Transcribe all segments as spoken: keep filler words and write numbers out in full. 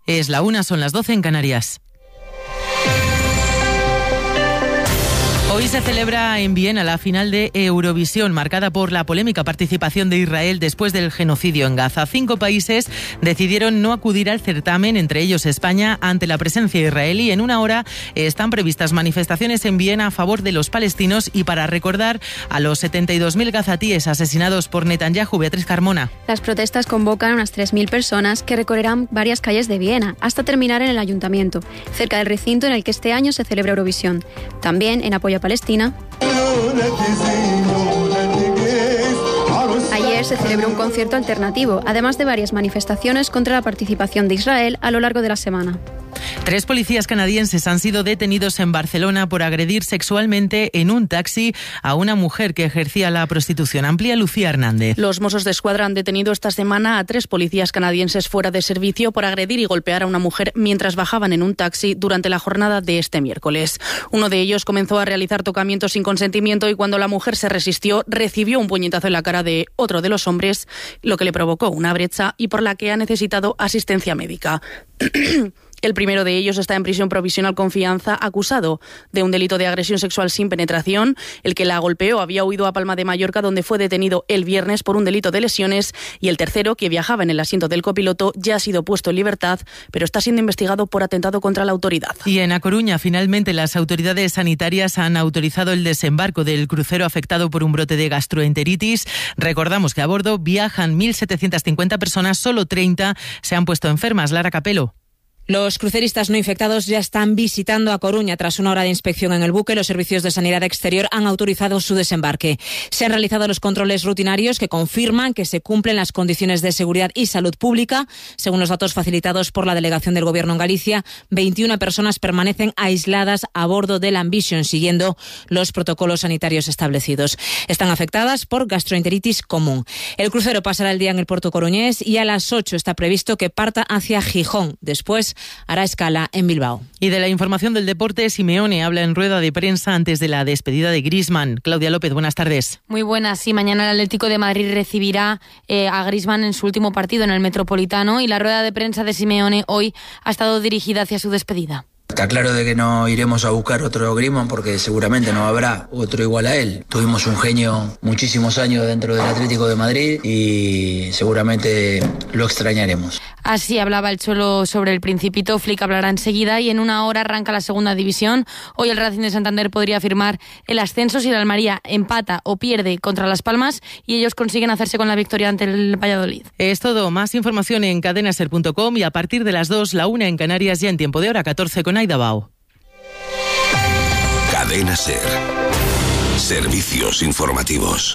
Es la una, son las doce en Canarias. Hoy se celebra en Viena la final de Eurovisión, marcada por la polémica participación de Israel después del genocidio en Gaza. Cinco países decidieron no acudir al certamen, entre ellos España, ante la presencia israelí. En una hora están previstas manifestaciones en Viena a favor de los palestinos y para recordar a los setenta y dos mil gazatíes asesinados por Netanyahu. Beatriz Carmona. Las protestas convocan a unas tres mil personas que recorrerán varias calles de Viena hasta terminar en el ayuntamiento, cerca del recinto en el que este año se celebra Eurovisión. También en apoyo a Palestina. Ayer se celebró un concierto alternativo, además de varias manifestaciones contra la participación de Israel a lo largo de la semana. Tres policías canadienses han sido detenidos en Barcelona por agredir sexualmente en un taxi a una mujer que ejercía la prostitución. Amplía Lucía Hernández. Los Mossos d'Esquadra han detenido esta semana a tres policías canadienses fuera de servicio por agredir y golpear a una mujer mientras bajaban en un taxi durante la jornada de este miércoles. Uno de ellos comenzó a realizar tocamientos sin consentimiento y cuando la mujer se resistió recibió un puñetazo en la cara de otro de los hombres, lo que le provocó una brecha y por la que ha necesitado asistencia médica. El primero de ellos está en prisión provisional con fianza, acusado de un delito de agresión sexual sin penetración. El que la golpeó había huido a Palma de Mallorca, donde fue detenido el viernes por un delito de lesiones. Y el tercero, que viajaba en el asiento del copiloto, ya ha sido puesto en libertad, pero está siendo investigado por atentado contra la autoridad. Y en A Coruña, finalmente, las autoridades sanitarias han autorizado el desembarco del crucero afectado por un brote de gastroenteritis. Recordamos que a bordo viajan mil setecientas cincuenta personas, solo treinta se han puesto enfermas. Lara Capelo. Los cruceristas no infectados ya están visitando A Coruña. Tras una hora de inspección en el buque, los servicios de sanidad exterior han autorizado su desembarque. Se han realizado los controles rutinarios que confirman que se cumplen las condiciones de seguridad y salud pública. Según los datos facilitados por la delegación del Gobierno en Galicia, veintiuna personas permanecen aisladas a bordo del Ambition, siguiendo los protocolos sanitarios establecidos. Están afectadas por gastroenteritis común. El crucero pasará el día en el puerto coruñés y a las ocho está previsto que parta hacia Gijón. Después hará escala en Bilbao. Y de la información del deporte, Simeone habla en rueda de prensa antes de la despedida de Griezmann. Claudia López, buenas tardes. Muy buenas. Sí, mañana el Atlético de Madrid recibirá eh, a Griezmann en su último partido en el Metropolitano y la rueda de prensa de Simeone hoy ha estado dirigida hacia su despedida. Está claro de que no iremos a buscar otro Griezmann porque seguramente no habrá otro igual a él. Tuvimos un genio muchísimos años dentro del Atlético de Madrid y seguramente lo extrañaremos. Así hablaba el Cholo sobre el Principito. Flick hablará enseguida y en una hora arranca la segunda división. Hoy el Racing de Santander podría firmar el ascenso si el Almería empata o pierde contra Las Palmas y ellos consiguen hacerse con la victoria ante el Valladolid. Es todo. Más información en cadena ser punto com y a partir de las dos, la una en Canarias, ya en tiempo de hora, catorce con Aida Bao. Cadena Ser. Servicios informativos.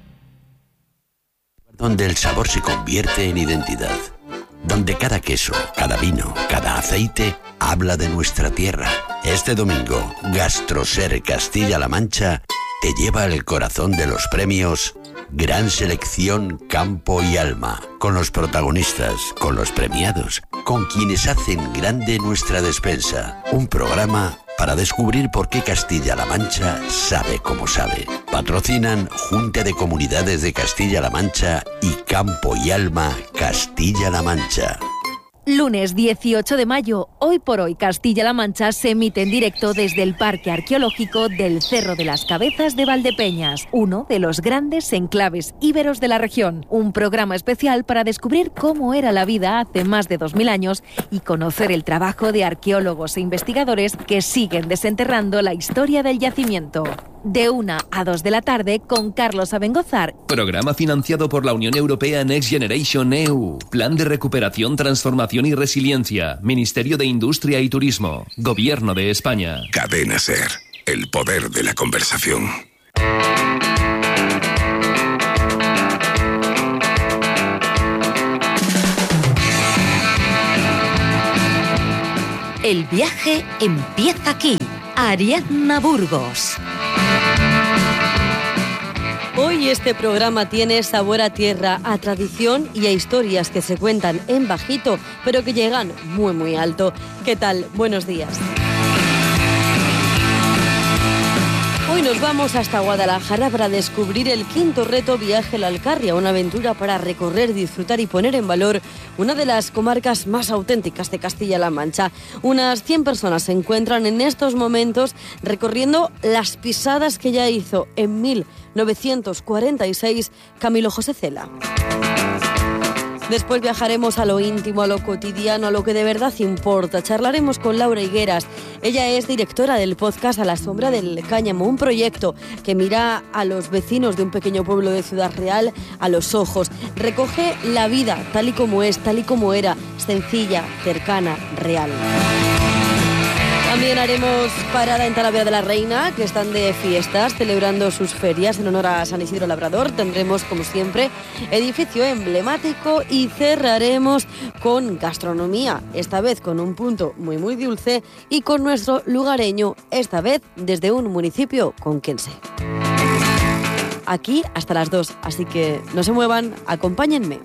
Donde el sabor se convierte en identidad. Donde cada queso, cada vino, cada aceite habla de nuestra tierra. Este domingo, Gastroser Castilla-La Mancha te lleva al corazón de los premios Gran Selección Campo y Alma, con los protagonistas, con los premiados, con quienes hacen grande nuestra despensa. Un programa para descubrir por qué Castilla-La Mancha sabe como sabe. Patrocinan Junta de Comunidades de Castilla-La Mancha y Campo y Alma Castilla-La Mancha. Lunes dieciocho de mayo, Hoy por Hoy Castilla-La Mancha se emite en directo desde el Parque Arqueológico del Cerro de las Cabezas de Valdepeñas, uno de los grandes enclaves íberos de la región. Un programa especial para descubrir cómo era la vida hace más de dos mil años y conocer el trabajo de arqueólogos e investigadores que siguen desenterrando la historia del yacimiento. De una a dos de la tarde con Carlos Abengozar. Programa financiado por la Unión Europea Next Generation E U. Plan de recuperación, transformación y resiliencia. Ministerio de Industria y Turismo. Gobierno de España. Cadena Ser. El poder de la conversación. El viaje empieza aquí. Ariadna Burgos. Hoy este programa tiene sabor a tierra, a tradición y a historias que se cuentan en bajito, pero que llegan muy muy alto. ¿Qué tal? Buenos días. Hoy nos vamos hasta Guadalajara para descubrir el quinto reto Viaje a la Alcarria, una aventura para recorrer, disfrutar y poner en valor una de las comarcas más auténticas de Castilla-La Mancha. Unas cien personas se encuentran en estos momentos recorriendo las pisadas que ya hizo en mil novecientos cuarenta y seis Camilo José Cela. Después viajaremos a lo íntimo, a lo cotidiano, a lo que de verdad importa. Charlaremos con Laura Higueras. Ella es directora del podcast A la sombra del cáñamo, un proyecto que mira a los vecinos de un pequeño pueblo de Ciudad Real a los ojos. Recoge la vida tal y como es, tal y como era, sencilla, cercana, real. También haremos parada en Talavera de la Reina, que están de fiestas, celebrando sus ferias en honor a San Isidro Labrador. Tendremos, como siempre, edificio emblemático y cerraremos con gastronomía, esta vez con un punto muy muy dulce y con nuestro lugareño, esta vez desde un municipio conquense. Aquí hasta las dos, así que no se muevan, acompáñenme.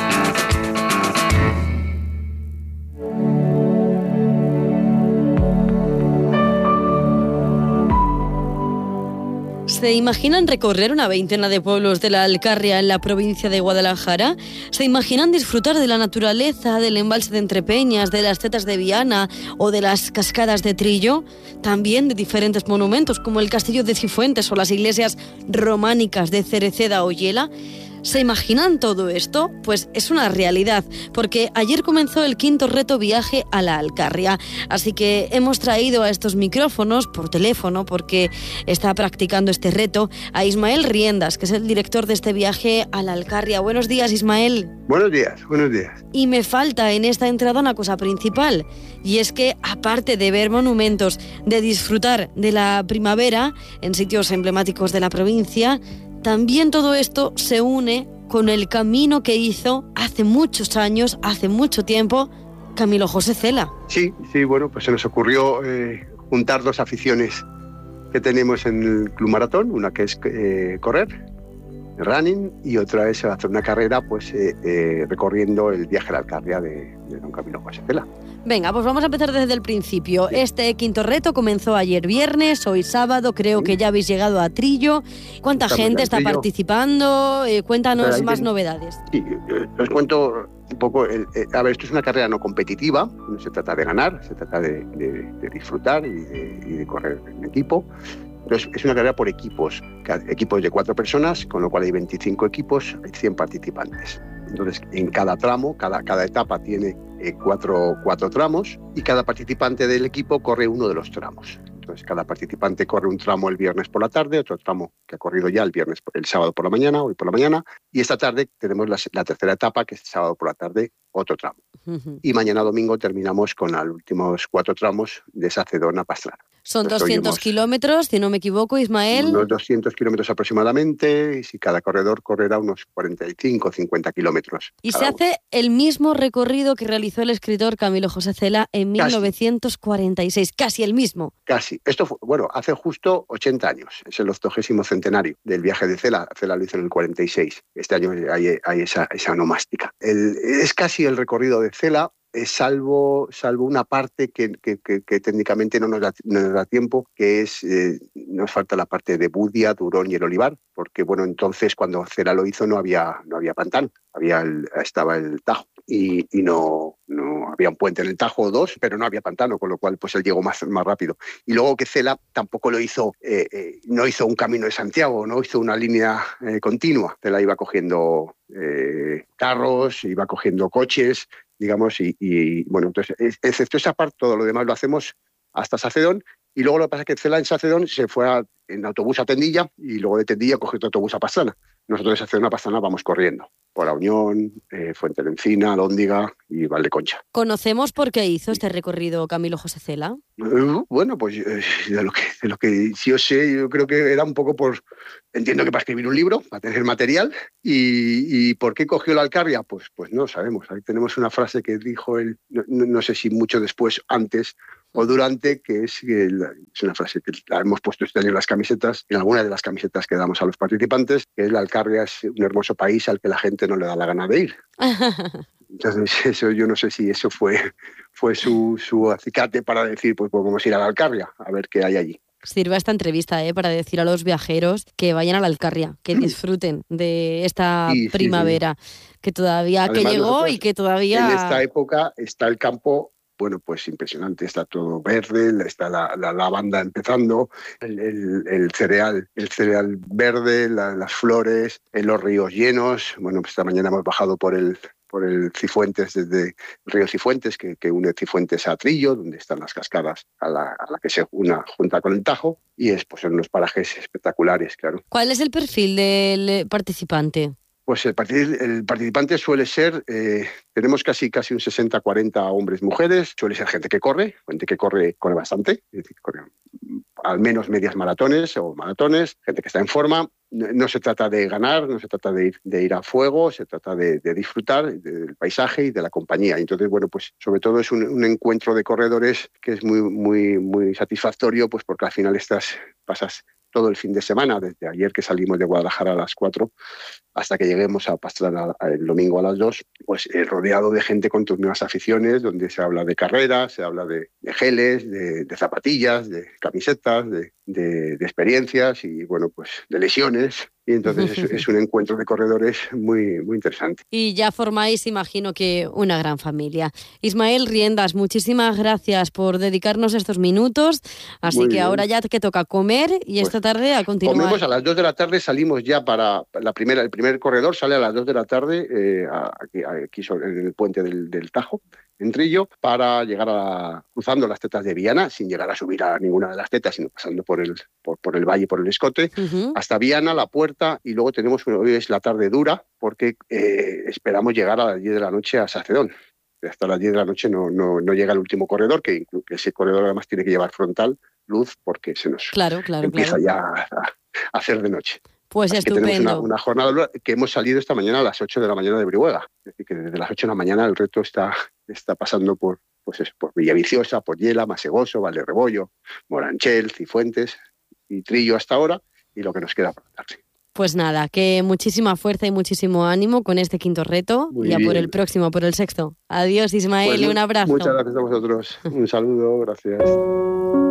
¿Se imaginan recorrer una veintena de pueblos de la Alcarria en la provincia de Guadalajara? ¿Se imaginan disfrutar de la naturaleza, del embalse de Entrepeñas, de las Tetas de Viana o de las cascadas de Trillo? También de diferentes monumentos como el Castillo de Cifuentes o las iglesias románicas de Cereceda o Yela. ¿Se imaginan todo esto? Pues es una realidad, porque ayer comenzó el quinto reto Viaje a la Alcarria. Así que hemos traído a estos micrófonos por teléfono, porque está practicando este reto, a Ismael Riendas, que es el director de este viaje a la Alcarria. Buenos días, Ismael. Buenos días, buenos días. Y me falta en esta entrada una cosa principal, y es que aparte de ver monumentos, de disfrutar de la primavera en sitios emblemáticos de la provincia, también todo esto se une con el camino que hizo hace muchos años, hace mucho tiempo, Camilo José Cela. Sí, sí, bueno, pues se nos ocurrió eh, juntar dos aficiones que tenemos en el Club Maratón, una que es eh, correr, running, y otra es hacer una carrera pues eh, eh, recorriendo el viaje a la Alcarria de, de don Camilo José Cela. Venga, pues vamos a empezar desde el principio. Este quinto reto comenzó ayer viernes, hoy sábado, creo sí. que ya habéis llegado a Trillo. ¿Cuánta Estamos gente está Trillo. participando? Eh, cuéntanos Pero más ten... novedades. Sí, eh, os cuento un poco. El, eh, a ver, esto es una carrera no competitiva, no se trata de ganar, se trata de, de, de disfrutar y de, y de correr en equipo. Pero es, es una carrera por equipos, equipos de cuatro personas, con lo cual hay veinticinco equipos, hay cien participantes. Entonces, en cada tramo, cada, cada etapa tiene eh, cuatro, cuatro tramos y cada participante del equipo corre uno de los tramos. Entonces, cada participante corre un tramo el viernes por la tarde, otro tramo que ha corrido ya el viernes, el sábado por la mañana, hoy por la mañana, y esta tarde tenemos la, la tercera etapa, que es el sábado por la tarde, otro tramo. Uh-huh. Y mañana domingo terminamos con los últimos cuatro tramos de Sacedón a Pastrana. Son Entonces, doscientos kilómetros, si no me equivoco, Ismael. Unos doscientos kilómetros aproximadamente, y si cada corredor correrá unos cuarenta y cinco o cincuenta kilómetros. Y se uno. hace el mismo recorrido que realizó el escritor Camilo José Cela en mil novecientos cuarenta y seis, casi el mismo. Casi. Esto fue, bueno, hace justo ochenta años, es el octogésimo centenario del viaje de Cela. Cela lo hizo en el cuarenta y seis. Este año hay, hay esa, esa onomástica. El, es casi el recorrido de Cela, salvo, salvo una parte que, que, que, que técnicamente no nos da, no nos da tiempo, que es, eh, nos falta la parte de Budia, Durón y el Olivar, porque bueno, entonces cuando Cela lo hizo no había, no había pantano, había el, estaba el Tajo y, y no, no había un puente en el Tajo o dos, pero no había pantano, con lo cual pues él llegó más, más rápido. Y luego que Cela tampoco lo hizo, eh, eh, no hizo un camino de Santiago, no hizo una línea eh, continua, Cela iba cogiendo eh, carros, iba cogiendo coches, digamos, y, y bueno, entonces, excepto esa parte, todo lo demás lo hacemos hasta Sacedón, y luego lo que pasa es que Cela en Sacedón se fue a, en autobús a Tendilla, y luego de Tendilla cogió otro autobús a Pastrana. Nosotros de Sacedón a Pastrana vamos corriendo, por La Unión, eh, Fuente de Encina, Lóndiga y Valdeconcha. ¿Conocemos por qué hizo este recorrido Camilo José Cela? Uh, bueno, pues eh, de, lo que, de lo que sí yo sé, yo creo que era un poco por, entiendo que para escribir un libro, para tener material, y, y ¿por qué cogió la Alcarria? Pues, pues no sabemos. Ahí tenemos una frase que dijo él, no, no sé si mucho después, antes o durante, que es, que la, es una frase que la hemos puesto este año en las camisetas, en algunas de las camisetas que damos a los participantes, que es: la Alcarria es un hermoso país al que la gente no le da la gana de ir. Entonces, eso, yo no sé si eso fue, fue su, su acicate para decir, pues, pues vamos a ir a la Alcarria, a ver qué hay allí. sirva esta entrevista ¿eh? para decir a los viajeros que vayan a la Alcarria, que disfruten de esta sí, primavera, sí, sí. que todavía Además, que llegó y que todavía... En esta época está el campo... Bueno, pues impresionante, está todo verde, está la, la lavanda empezando, el, el, el cereal, el cereal verde, la, las flores, los ríos llenos. Bueno, pues esta mañana hemos bajado por el, por el Cifuentes, desde el río Cifuentes, que, que une Cifuentes a Trillo, donde están las cascadas a la, a la que se una, junta con el Tajo, y es pues, en unos parajes espectaculares, claro. ¿Cuál es el perfil del participante? Pues el, particip- el participante suele ser, eh, tenemos casi, casi un sesenta cuarenta hombres, mujeres, suele ser gente que corre, gente que corre, corre bastante, es decir, corre al menos medias maratones o maratones, gente que está en forma. No, no se trata de ganar, no se trata de ir, de ir a fuego, se trata de, de disfrutar del paisaje y de la compañía. Entonces, bueno, pues sobre todo es un, un encuentro de corredores que es muy, muy, muy satisfactorio, pues porque al final estás, pasas todo el fin de semana, desde ayer que salimos de Guadalajara a las cuatro hasta que lleguemos a Pastrana el domingo a las dos, pues eh, rodeado de gente con tus mismas aficiones, donde se habla de carreras, se habla de, de geles, de, de zapatillas, de camisetas, de, de, de experiencias y, bueno, pues de lesiones. Y entonces es, es un encuentro de corredores muy, muy interesante. Y ya formáis, imagino que, una gran familia. Ismael Riendas, muchísimas gracias por dedicarnos estos minutos. Así muy que bien. Ahora ya te toca comer y pues esta tarde a continuar. Comemos a las dos de la tarde, salimos ya para la primera, el primer corredor sale a las dos de la tarde eh, aquí, aquí en el puente del, del Tajo, en Trillo, para llegar a cruzando las tetas de Viana, sin llegar a subir a ninguna de las tetas, sino pasando por el, por, por el valle, por el escote, uh-huh. hasta Viana, la puerta, y luego tenemos, hoy es la tarde dura, porque eh, esperamos llegar a las diez de la noche a Sacedón. Hasta las diez de la noche no, no, no llega el último corredor, que, que ese corredor además tiene que llevar frontal, luz, porque se nos claro, claro, empieza claro. ya a, a hacer de noche. Pues Así estupendo. Que tenemos una, una jornada que hemos salido esta mañana a las ocho de la mañana de Brihuega. Es decir, que desde las ocho de la mañana el reto está, está pasando por, pues es, por Villaviciosa, por Yela, Masegoso, Valderrebollo, Moranchel, Cifuentes y Trillo hasta ahora, y lo que nos queda por la tarde. Pues nada, que muchísima fuerza y muchísimo ánimo con este quinto reto. Muy y a bien. Por el próximo, por el sexto. Adiós, Ismael, pues, un abrazo. Muchas gracias a vosotros. Un saludo, gracias.